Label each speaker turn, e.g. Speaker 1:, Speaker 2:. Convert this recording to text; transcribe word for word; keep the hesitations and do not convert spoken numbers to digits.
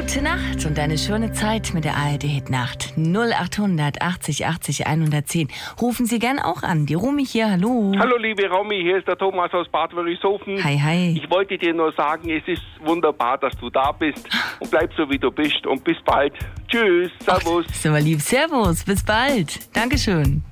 Speaker 1: Gute Nacht und eine schöne Zeit mit der A R D Hit Nacht. null achthundert achtzig achtzig hundertzehn. Rufen Sie gern auch an. Die Romy hier, hallo.
Speaker 2: Hallo liebe Romy, hier ist der Thomas aus Bad Wörishofen.
Speaker 1: Hi, hi.
Speaker 2: Ich wollte dir nur sagen, es ist wunderbar, dass du da bist und bleib so wie du bist und bis bald. Tschüss, servus.
Speaker 1: Ach, ist aber lieb. Servus, bis bald. Dankeschön.